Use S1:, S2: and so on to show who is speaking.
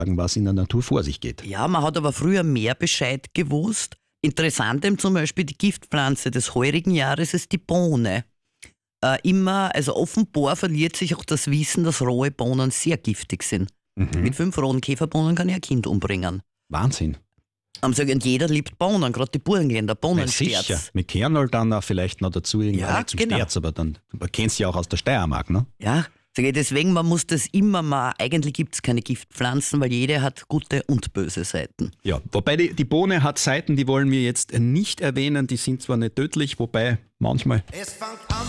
S1: was in der Natur vor sich geht.
S2: Ja, man hat aber früher mehr Bescheid gewusst. Interessant eben zum Beispiel die Giftpflanze des heurigen Jahres ist die Bohne. Also offenbar verliert sich auch das Wissen, dass rohe Bohnen sehr giftig sind. Mit 5 rohen Käferbohnen kann ich ein Kind umbringen.
S1: Wahnsinn.
S2: Und jeder liebt Bohnen, gerade die Burgenländer, Bohnensterz.
S1: Sicher, mit Kernel dann auch vielleicht noch dazu irgendwann zum Sterz, aber dann kennst du ja auch aus der Steiermark, ne?
S2: Ja, deswegen, man muss das immer mal, eigentlich gibt es keine Giftpflanzen, weil jede hat gute und böse Seiten.
S1: Ja, wobei die Bohne hat Seiten, die wollen wir jetzt nicht erwähnen, die sind zwar nicht tödlich, wobei manchmal...
S3: Es fängt an